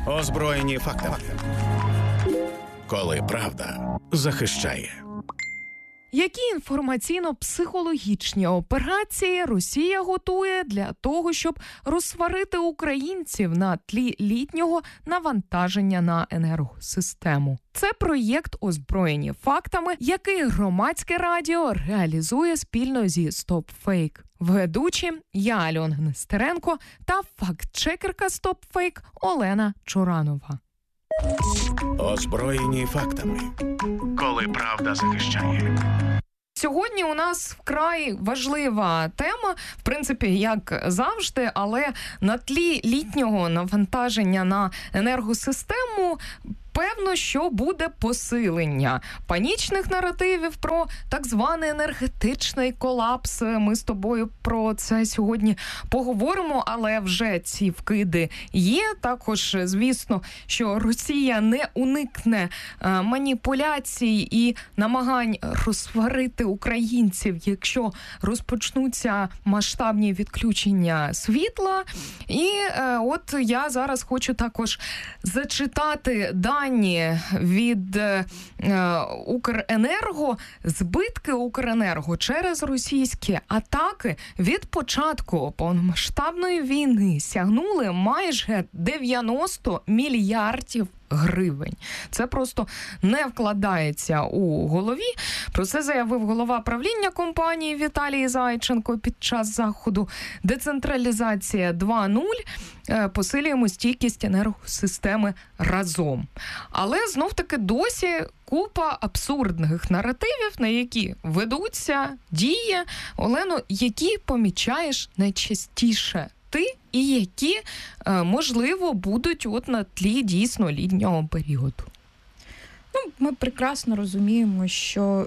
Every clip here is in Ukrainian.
Озброєні фактами. Коли правда захищає. Які інформаційно-психологічні операції Росія готує для того, щоб розсварити українців на тлі літнього навантаження на енергосистему? Це проєкт «Озброєні фактами», який Громадське радіо реалізує спільно зі Stop Fake. Ведучі я, Альона Нестеренко, та фактчекерка Stop Fake Олена Чуранова. Озброєні фактами. Коли правда захищає. Сьогодні у нас вкрай важлива тема, в принципі, як завжди, але на тлі літнього навантаження на енергосистему певно, що буде посилення панічних наративів про так званий енергетичний колапс. Ми з тобою про це сьогодні поговоримо, але вже ці вкиди є. Також, звісно, що Росія не уникне маніпуляцій і намагань розсварити українців, якщо розпочнуться масштабні відключення світла. І от я зараз хочу також зачитати дані від Укренерго. Збитки Укренерго через російські атаки від початку повномасштабної війни сягнули майже 90 мільярдів гривень. Це просто не вкладається у голові. Про це заявив голова правління компанії Віталій Зайченко під час заходу «Децентралізація 2.0». Посилюємо стійкість енергосистеми разом. Але знов-таки досі купа абсурдних наративів, на які ведуться дії. Олено, які помічаєш найчастіше ти і які, можливо, будуть от на тлі дійсно літнього періоду? Ми прекрасно розуміємо, що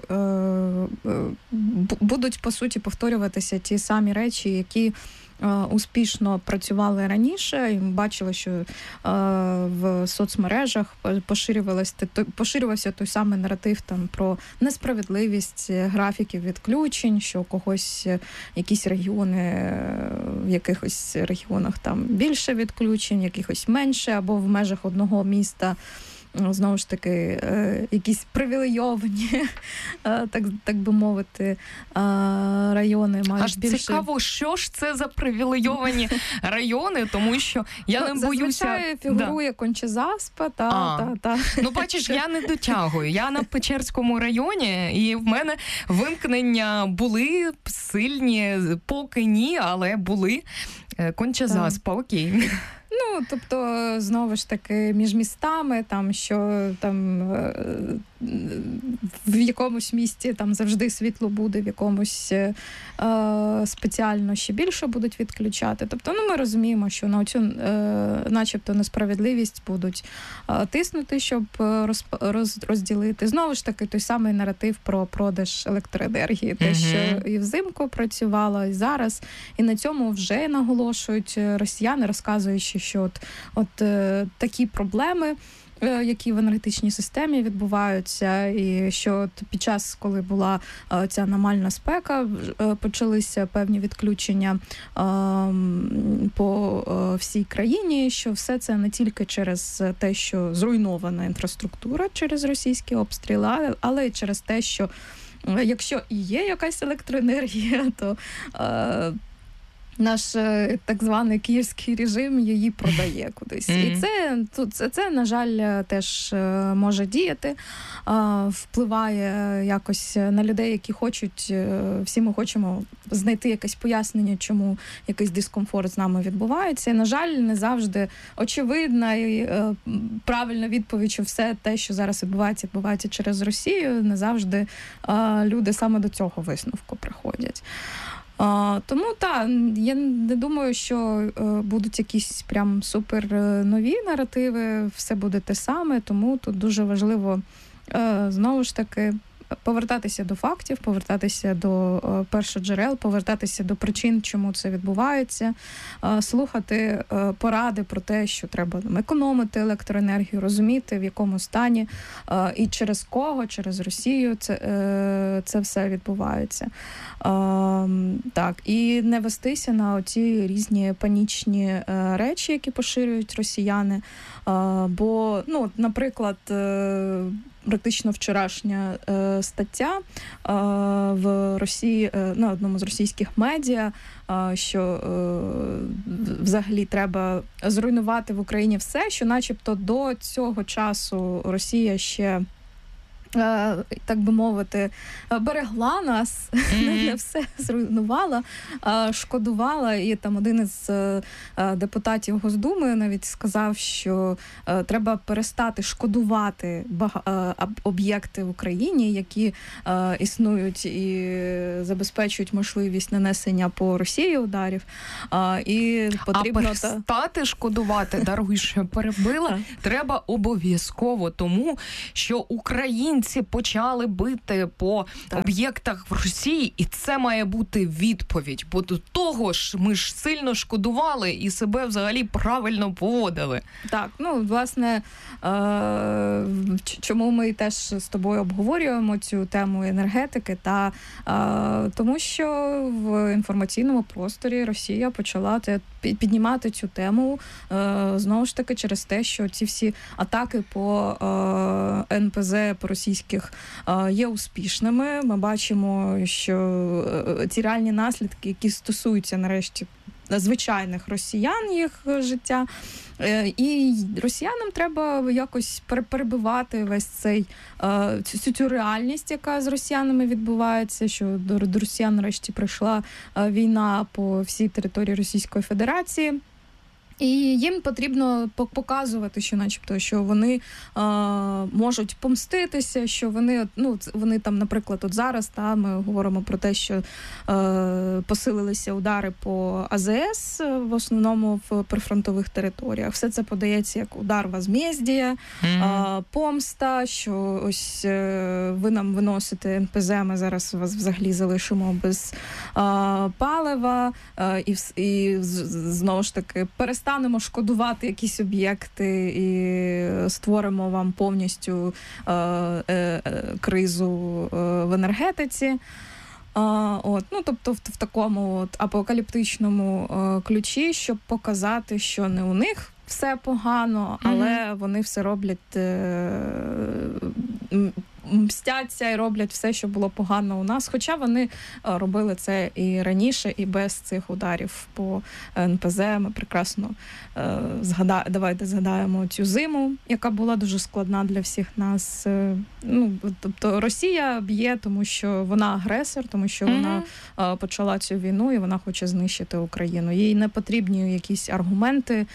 будуть, по суті, повторюватися ті самі речі, які успішно працювали раніше. І ми бачили, що в соцмережах поширювався той самий наратив там про несправедливість графіків відключень, що когось якісь регіони, в якихось регіонах там більше відключень, якихось менше, або в межах одного міста знову ж таки, якісь привілейовані, так би мовити, райони мають аж більше... Цікаво, що ж це за привілейовані райони, тому що я не боюся... Зазвичай фігурує Конча-Заспа, та. Ну, бачиш, я не дотягую. Я на Печерському районі, і в мене вимкнення були сильні, поки ні, але були. Конча-Заспа, окей. Ну, тобто, знову ж таки, між містами, там, що там в якомусь місті там завжди світло буде, в якомусь спеціально ще більше будуть відключати. Тобто, ми розуміємо, що на цю начебто несправедливість будуть тиснути, щоб розділити. Знову ж таки, той самий наратив про продаж електроенергії, те, що і взимку працювало, і зараз. І на цьому вже наголошують росіяни, розказуючи, що от такі проблеми, які в енергетичній системі відбуваються, і що під час, коли була ця аномальна спека, почалися певні відключення по всій країні, що все це не тільки через те, що зруйнована інфраструктура через російські обстріли, але й через те, що якщо і є якась електроенергія, то наш так званий київський режим її продає кудись. І це, на жаль, теж може діяти, впливає якось на людей, які хочуть, всі ми хочемо знайти якесь пояснення, чому якийсь дискомфорт з нами відбувається. І, на жаль, не завжди очевидна і правильна відповідь, що все те, що зараз відбувається через Росію, не завжди люди саме до цього висновку приходять. Тому, я не думаю, що будуть якісь прям супер нові наративи, все буде те саме, тому тут дуже важливо, знову ж таки, повертатися до фактів, повертатися до першоджерел, повертатися до причин, чому це відбувається, слухати поради про те, що треба економити електроенергію, розуміти, в якому стані і через кого, через Росію це все відбувається. Так, і не вестися на оці різні панічні речі, які поширюють росіяни. Бо, наприклад, практично вчорашня стаття в Росії на одному з російських медіа, що взагалі треба зруйнувати в Україні все, що начебто до цього часу Росія ще, так би мовити, берегла нас, не все зруйнувала, шкодувала. І там один із депутатів Госдуми навіть сказав, що треба перестати шкодувати об'єкти в Україні, які існують і забезпечують можливість нанесення по Росії ударів. І потрібно перестати шкодувати, Даруй, що перебила, треба обов'язково, тому що українці почали бити по об'єктах в Росії, і це має бути відповідь. Бо до того ж, ми ж сильно шкодували і себе взагалі правильно поводили. Так, власне, чому ми теж з тобою обговорюємо цю тему енергетики, тому що в інформаційному просторі Росія почала піднімати цю тему, знову ж таки, через те, що ці всі атаки по НПЗ, по російських, є успішними. Ми бачимо, що ці реальні наслідки, які стосуються, нарешті, звичайних росіян, їх життя. І росіянам треба якось перебивати весь цю реальність, яка з росіянами відбувається, що до росіян нарешті прийшла війна по всій території Російської Федерації. І їм потрібно показувати, що начебто, що вони можуть помститися, що вони там, наприклад, от зараз ми говоримо про те, що посилилися удари по АЗС, в основному в прифронтових територіях. Все це подається як удар возмездія, помста, що ось ви нам виносите НПЗ, ми зараз вас взагалі залишимо без палива, і знову ж таки перестанемо шкодувати якісь об'єкти і створимо вам повністю кризу в енергетиці. Тобто в такому апокаліптичному ключі, щоб показати, що не у них все погано, але вони все роблять, мстяться і роблять все, що було погано у нас. Хоча вони робили це і раніше, і без цих ударів по НПЗ. Ми прекрасно давайте згадаємо цю зиму, яка була дуже складна для всіх нас. Тобто Росія б'є, тому що вона агресор, тому що вона почала цю війну і вона хоче знищити Україну. Їй не потрібні якісь аргументи,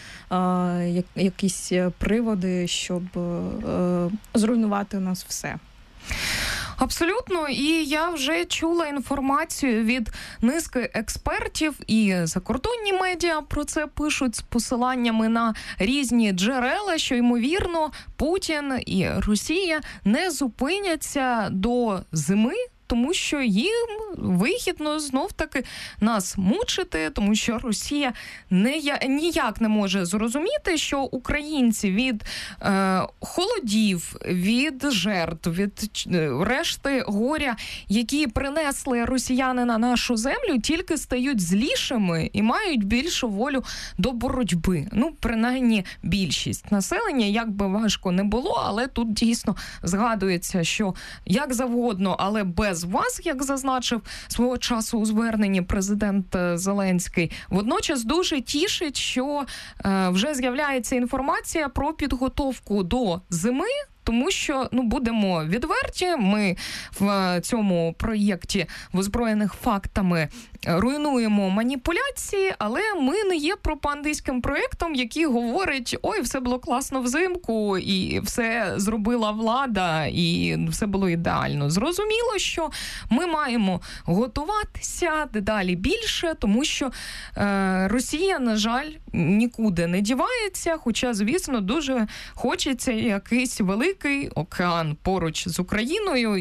якісь приводи, щоб зруйнувати у нас все. Абсолютно. І я вже чула інформацію від низки експертів, і закордонні медіа про це пишуть з посиланнями на різні джерела, що, ймовірно, Путін і Росія не зупиняться до зими, тому що їм вигідно знов-таки нас мучити, тому що Росія ніяк не може зрозуміти, що українці від холодів, від жертв, від решти горя, які принесли росіяни на нашу землю, тільки стають злішими і мають більшу волю до боротьби. Принаймні більшість населення, як би важко не було, але тут дійсно згадується, що як завгодно, але без вас, як зазначив свого часу у зверненні президент Зеленський. Водночас дуже тішить, що вже з'являється інформація про підготовку до зими, тому що, будемо відверті, ми в цьому проєкті в «Озброєних фактами» руйнуємо маніпуляції, але ми не є пропагандистським проєктом, який говорить, ой, все було класно взимку, і все зробила влада, і все було ідеально. Зрозуміло, що ми маємо готуватися дедалі більше, тому що Росія, на жаль, нікуди не дівається, хоча, звісно, дуже хочеться якийсь великий океан поруч з Україною, і щоб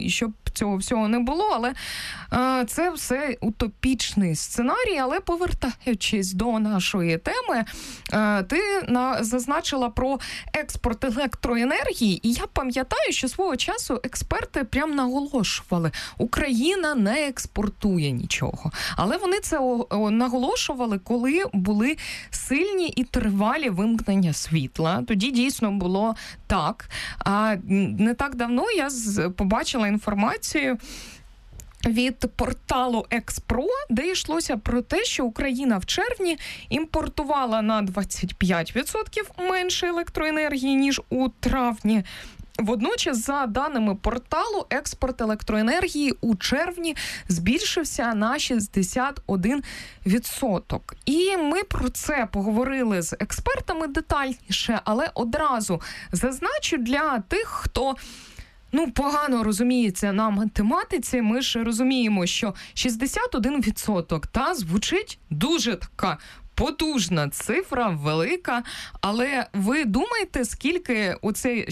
цього всього не було, але це все утопічний сценарій. Але повертаючись до нашої теми, ти зазначила про експорт електроенергії, і я пам'ятаю, що свого часу експерти прям наголошували, Україна не експортує нічого. Але вони це наголошували, коли були сильні і тривалі вимкнення світла. Тоді дійсно було так. А не так давно я побачила інформацію від порталу Експро, де йшлося про те, що Україна в червні імпортувала на 25% менше електроенергії, ніж у травні. Водночас, за даними порталу, експорт електроенергії у червні збільшився на 61%. І ми про це поговорили з експертами детальніше, але одразу зазначу для тих, хто погано розуміється на математиці, ми ж розуміємо, що 61%, звучить дуже така потужна цифра, велика, але ви думаєте, скільки оцей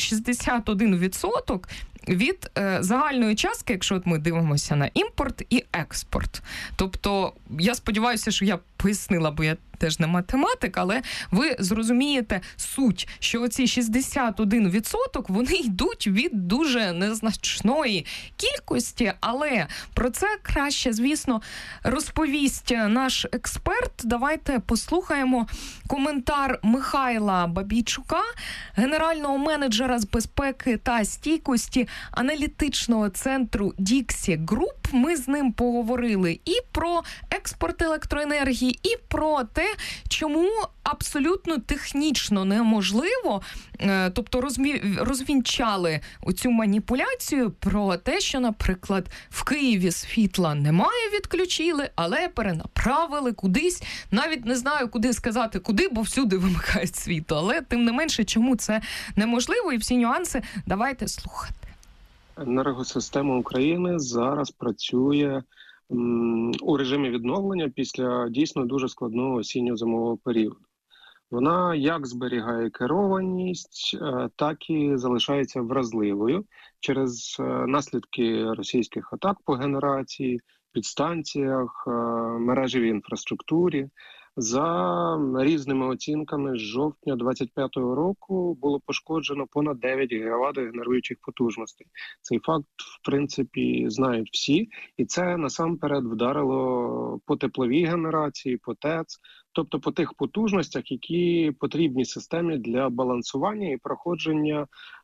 61% від загальної частки, якщо от ми дивимося на імпорт і експорт? Тобто, я сподіваюся, що я пояснила, бо я теж не математик, але ви зрозумієте суть, що оці 61% вони йдуть від дуже незначної кількості, але про це краще, звісно, розповість наш експерт. Давайте послухаємо коментар Михайла Бабійчука, генерального менеджера з безпеки та стійкості аналітичного центру Dixie Group. Ми з ним поговорили і про експорт електроенергії, і про те, чому абсолютно технічно неможливо, тобто розвінчали оцю маніпуляцію про те, що, наприклад, в Києві світла немає, відключили, але перенаправили кудись. Навіть не знаю, куди сказати, куди, бо всюди вимикають світло. Але, тим не менше, чому це неможливо, і всі нюанси давайте слухати. Енергосистема України зараз працює у режимі відновлення після дійсно дуже складного осінньо-зимового періоду. Вона як зберігає керованість, так і залишається вразливою через наслідки російських атак по генерації, підстанціях, мережевій інфраструктурі. За різними оцінками, з жовтня 2025 року було пошкоджено понад 9 ГВт генеруючих потужностей. Цей факт, в принципі, знають всі. І це насамперед вдарило по тепловій генерації, по ТЕЦ, тобто по тих потужностях, які потрібні системі для балансування і проходження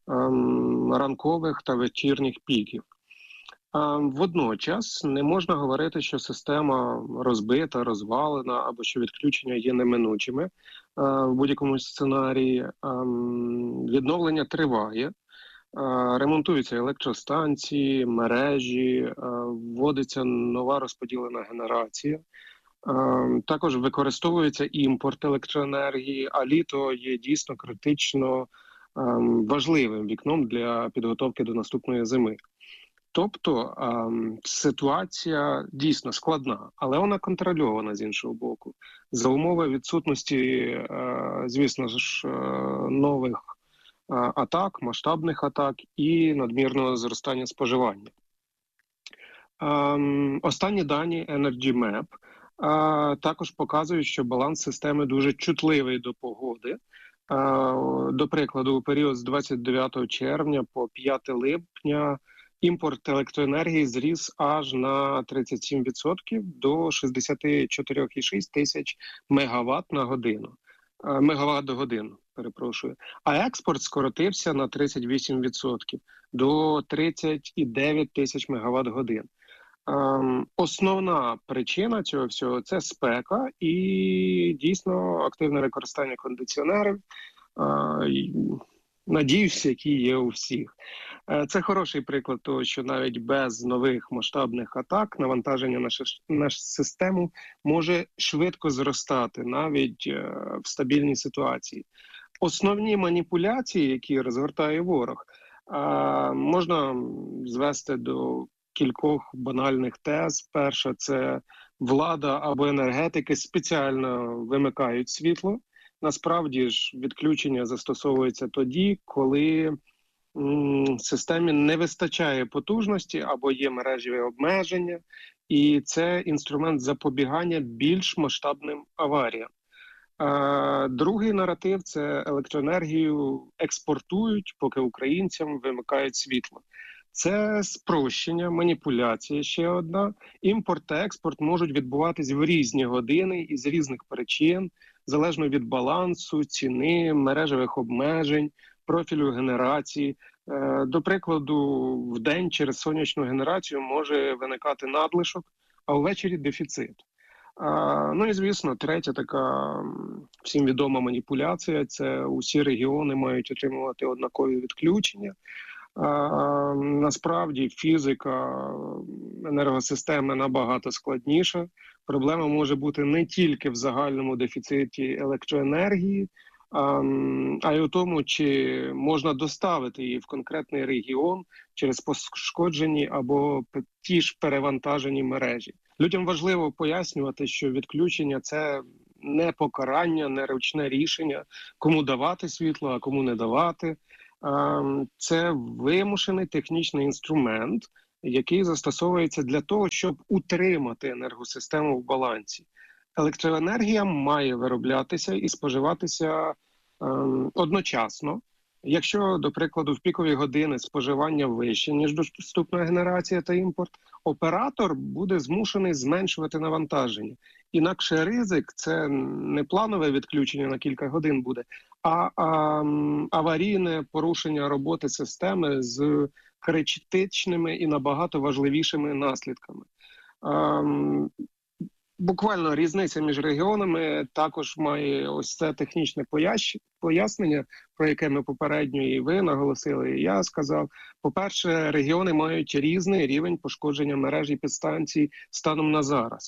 ранкових та вечірніх піків. Водночас не можна говорити, що система розбита, розвалена або що відключення є неминучими в будь-якому сценарії. Відновлення триває, ремонтуються електростанції, мережі, вводиться нова розподілена генерація. Також використовується імпорт електроенергії, а літо є дійсно критично важливим вікном для підготовки до наступної зими. Тобто ситуація дійсно складна, але вона контрольована з іншого боку. За умови відсутності, звісно ж, нових атак, масштабних атак і надмірного зростання споживання. Останні дані Energy Map також показують, що баланс системи дуже чутливий до погоди. До прикладу, у період з 29 червня по 5 липня імпорт електроенергії зріс аж на 37% до 64,6 тисяч мегаватт до годину, перепрошую. А експорт скоротився на 38% до 39 тисяч мегаватт годин. Основна причина цього всього – це спека і дійсно активне використання кондиціонерів, надіюся, які є у всіх. Це хороший приклад того, що навіть без нових масштабних атак навантаження на систему може швидко зростати навіть в стабільній ситуації. Основні маніпуляції, які розгортає ворог, можна звести до кількох банальних тез. Перша – це влада або енергетики спеціально вимикають світло. Насправді ж відключення застосовується тоді, коли системі не вистачає потужності або є мережеві обмеження, і це інструмент запобігання більш масштабним аваріям. Другий наратив – це електроенергію експортують, поки українцям вимикають світло. Це спрощення, маніпуляція ще одна. Імпорт та експорт можуть відбуватись в різні години і з різних причин, залежно від балансу, ціни, мережевих обмежень, профілю генерації. До прикладу, в день через сонячну генерацію може виникати надлишок, а ввечері дефіцит. Ну і, звісно, третя така всім відома маніпуляція – це усі регіони мають отримувати однакові відключення. Насправді фізика енергосистеми набагато складніша. Проблема може бути не тільки в загальному дефіциті електроенергії, а й у тому, чи можна доставити її в конкретний регіон через пошкоджені або ті ж перевантажені мережі. Людям важливо пояснювати, що відключення – це не покарання, не ручне рішення, кому давати світло, а кому не давати. Це вимушений технічний інструмент, який застосовується для того, щоб утримати енергосистему в балансі. Електроенергія має вироблятися і споживатися одночасно. Якщо, до прикладу, в пікові години споживання вище, ніж доступна генерація та імпорт, оператор буде змушений зменшувати навантаження. Інакше ризик – це не планове відключення на кілька годин буде, а аварійне порушення роботи системи з критичними і набагато важливішими наслідками. Буквально різниця між регіонами також має ось це технічне пояснення, про яке ми попередньо і ви наголосили, і я сказав. По-перше, регіони мають різний рівень пошкодження мережі підстанцій станом на зараз.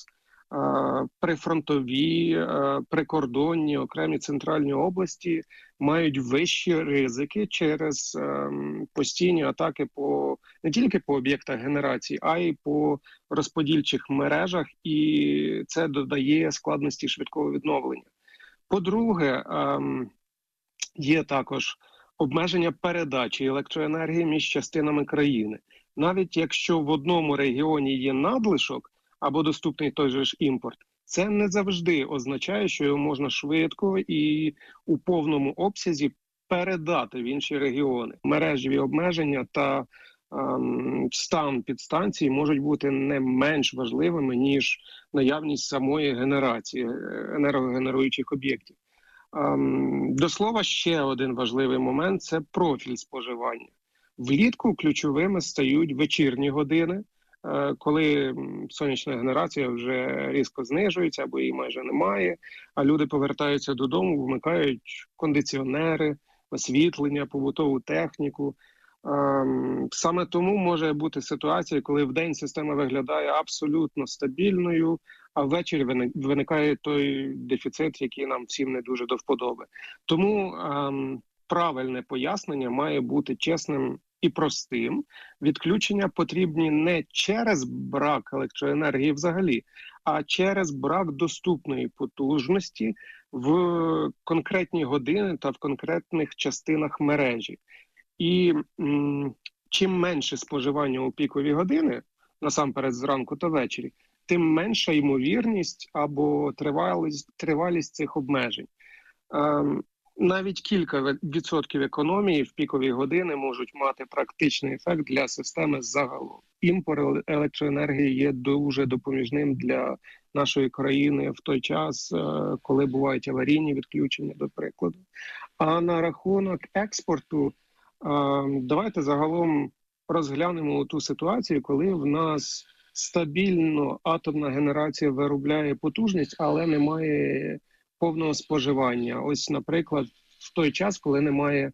Прифронтові, прикордонні, окремі центральні області мають вищі ризики через постійні атаки не тільки по об'єктах генерації, а й по розподільчих мережах, і це додає складності швидкого відновлення. По-друге, є також обмеження передачі електроенергії між частинами країни. Навіть якщо в одному регіоні є надлишок, або доступний той же ж імпорт, це не завжди означає, що його можна швидко і у повному обсязі передати в інші регіони. Мережеві обмеження та стан підстанції можуть бути не менш важливими, ніж наявність самої генерації енергогенеруючих об'єктів. До слова, ще один важливий момент – це профіль споживання. Влітку ключовими стають вечірні години, коли сонячна генерація вже різко знижується або її майже немає, а люди повертаються додому, вмикають кондиціонери, освітлення, побутову техніку. Саме тому може бути ситуація, коли вдень система виглядає абсолютно стабільною, а ввечері виникає той дефіцит, який нам всім не дуже до вподоби. Тому правильне пояснення має бути чесним і простим. Відключення потрібні не через брак електроенергії взагалі, а через брак доступної потужності в конкретні години та в конкретних частинах мережі. І чим менше споживання у пікові години, насамперед зранку та ввечері, тим менша ймовірність або тривалість цих обмежень. Навіть кілька відсотків економії в пікові години можуть мати практичний ефект для системи загалом. Імпорт електроенергії є дуже допоміжним для нашої країни в той час, коли бувають аварійні відключення, до прикладу. А на рахунок експорту, давайте загалом розглянемо ту ситуацію, коли в нас стабільно атомна генерація виробляє потужність, але немає повного споживання. Ось, наприклад, в той час, коли немає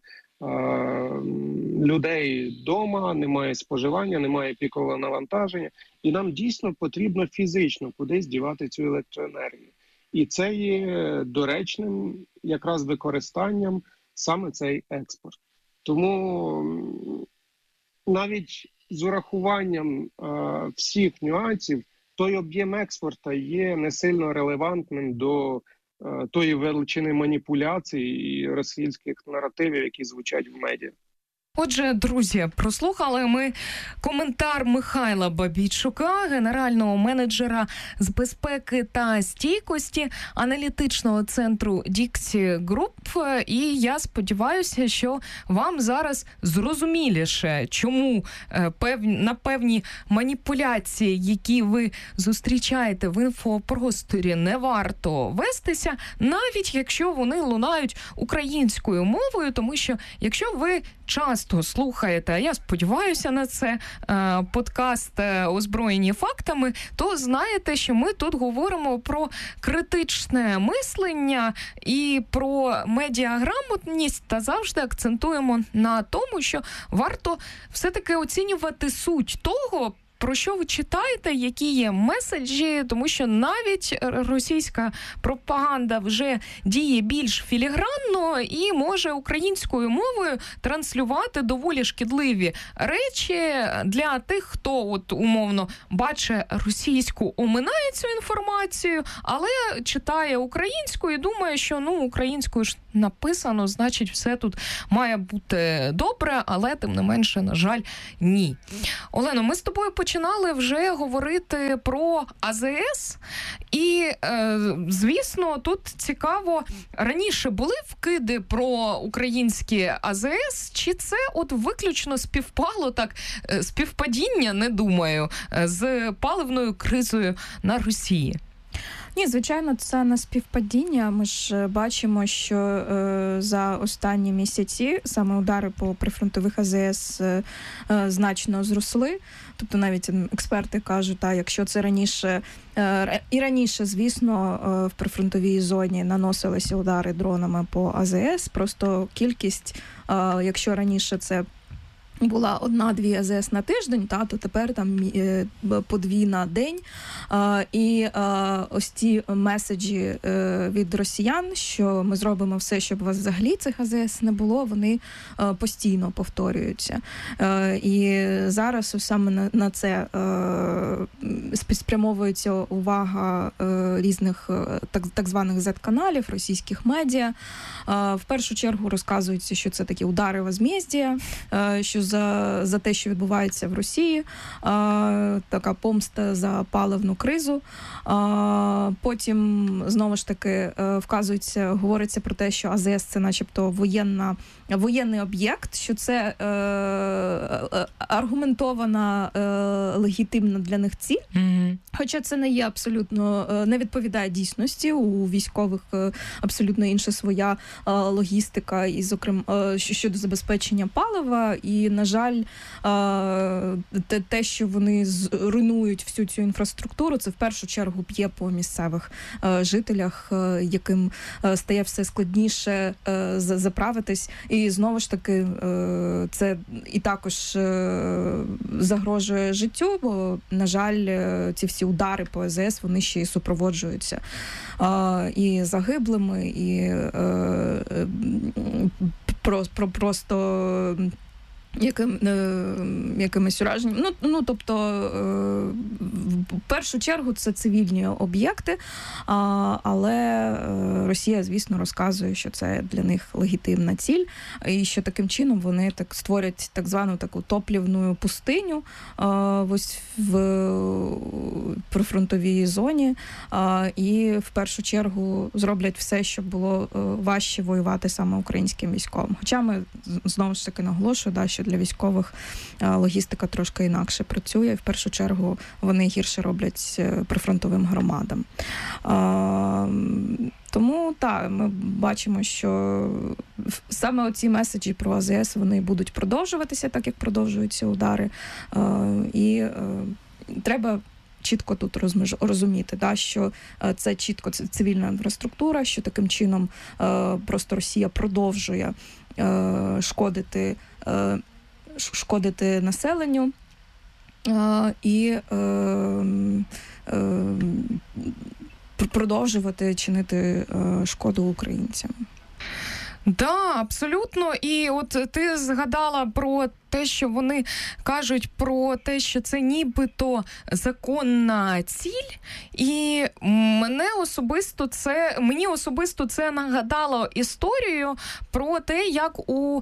людей вдома, немає споживання, немає пікового навантаження, і нам дійсно потрібно фізично кудись дівати цю електроенергію. І це є доречним якраз використанням саме цей експорт. Тому навіть з урахуванням всіх нюансів, той об'єм експорту є не сильно релевантним до тої величини маніпуляцій і російських наративів, які звучать в медіа. Отже, друзі, прослухали ми коментар Михайла Бабійчука, генерального менеджера з безпеки та стійкості аналітичного центру Dixie Group. І я сподіваюся, що вам зараз зрозуміліше, чому на певні маніпуляції, які ви зустрічаєте в інфопросторі, не варто вестися, навіть якщо вони лунають українською мовою, тому що якщо ви часто слухаєте, а я сподіваюся на це, подкаст «Озброєні фактами», то знаєте, що ми тут говоримо про критичне мислення і про медіаграмотність, та завжди акцентуємо на тому, що варто все-таки оцінювати суть того, про що ви читаєте, які є меседжі, тому що навіть російська пропаганда вже діє більш філігранно і може українською мовою транслювати доволі шкідливі речі для тих, хто от умовно бачить російську, оминає цю інформацію, але читає українською і думає, що українською ж написано, значить все тут має бути добре, але тим не менше, на жаль, ні. Олено, ми з тобою починали вже говорити про АЗС, і, звісно, тут цікаво, раніше були вкиди про українські АЗС, чи це от виключно співпало, так, співпадіння, не думаю, з паливною кризою на Росії? Ні, звичайно, це не співпадіння. Ми ж бачимо, що за останні місяці саме удари по прифронтових АЗС значно зросли. Тобто навіть експерти кажуть, якщо це раніше, звісно, в прифронтовій зоні наносилися удари дронами по АЗС, просто кількість, якщо раніше це була 1-2 АЗС на тиждень, то тепер там по 2 на день. І ось ці меседжі від росіян, що ми зробимо все, щоб у вас взагалі цих АЗС не було, вони постійно повторюються. І зараз саме на це спрямовується увага різних так званих Z-каналів, російських медіа. В першу чергу розказується, що це такі удари возмездія, що за те, що відбувається в Росії, така помста за паливну кризу. Потім, знову ж таки, говориться про те, що АЗС – це начебто воєнний об'єкт, що це аргументована, легітимна для них ціль. Mm-hmm. Хоча це не є абсолютно, не відповідає дійсності. У військових абсолютно інша своя логістика, і, зокрема, щодо забезпечення палива. І, на жаль, те, що вони руйнують всю цю інфраструктуру, це в першу чергу б'є по місцевих жителях, яким стає все складніше заправитись. І знову ж таки, це і також загрожує життю, бо, на жаль, ці всі удари по АЗС, вони ще й супроводжуються і загиблими, і просто якимись ураженням. Тобто, в першу чергу це цивільні об'єкти, але Росія, звісно, розказує, що це для них легітимна ціль, і що таким чином вони створять так звану таку топлівну пустиню ось в прифронтовій зоні, і в першу чергу зроблять все, щоб було важче воювати саме українським військовим. Хоча ми, знову ж таки, наголошую, що для військових логістика трошки інакше працює. В першу чергу вони гірше роблять прифронтовим громадам. Тому, ми бачимо, що саме оці меседжі про АЗС, вони будуть продовжуватися, так як продовжуються удари. І треба чітко тут розуміти, що це чітко цивільна інфраструктура, що таким чином просто Росія продовжує шкодити населенню і продовжувати чинити шкоду українцям. Да, абсолютно. І от ти згадала про те, що вони кажуть про те, що це нібито законна ціль, і мені особисто це нагадало історію про те, як у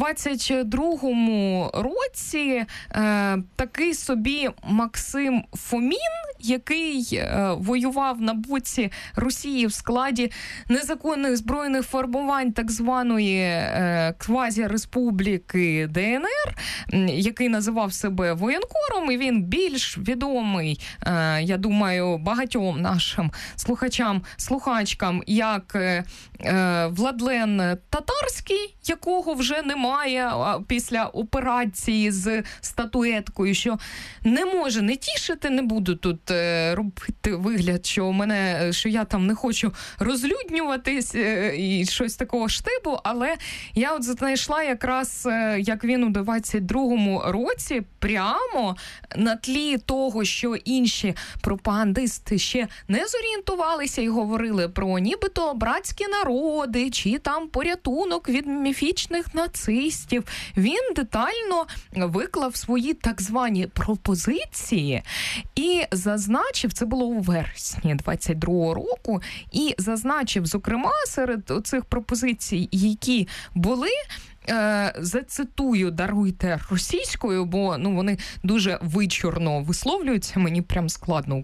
22-му році такий собі Максим Фомін, який воював на боці Росії в складі незаконних збройних формувань так званої квазі-республіки ДНР, який називав себе воєнкором, і він більш відомий, я думаю, багатьом нашим слухачкам, як Владлен Татарський, якого вже немає після операції з статуеткою, що не може не тішити, не буду тут робити вигляд, що я там не хочу розлюднюватись і щось такого штибу, але я от знайшла якраз, як він у 22-му році прямо на тлі того, що інші пропагандисти ще не зорієнтувалися і говорили про нібито братські народи, чи там порятунок від міфічних нацистів. Він детально виклав свої так звані пропозиції і зазначив, це було у вересні 22-го року, і зазначив, зокрема, серед цих пропозицій, які були, зацитую, даруйте, російською, бо вони дуже вичурно висловлюються, мені прям складно